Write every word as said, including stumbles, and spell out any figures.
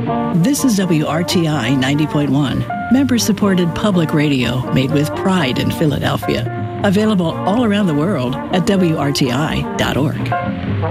This is W R T I ninety point one, member-supported public radio made with pride in Philadelphia. Available all around the world at W R T I dot org.